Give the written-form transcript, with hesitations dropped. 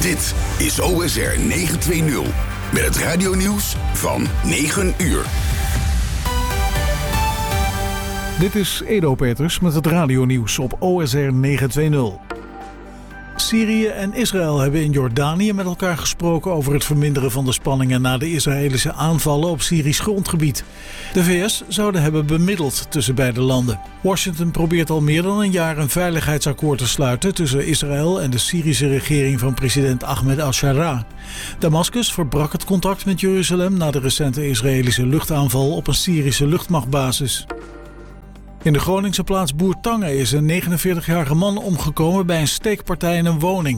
Dit is OSR 920 met het radionieuws van 9 uur. Dit is Edo Peters met het radionieuws op OSR 920. Syrië en Israël hebben in Jordanië met elkaar gesproken over het verminderen van de spanningen na de Israëlische aanvallen op Syrisch grondgebied. De VS zouden hebben bemiddeld tussen beide landen. Washington probeert al meer dan een jaar een veiligheidsakkoord te sluiten tussen Israël en de Syrische regering van president Ahmed al-Shara. Damascus verbrak het contact met Jeruzalem na de recente Israëlische luchtaanval op een Syrische luchtmachtbasis. In de Groningse plaats Bourtange is een 49-jarige man omgekomen bij een steekpartij in een woning.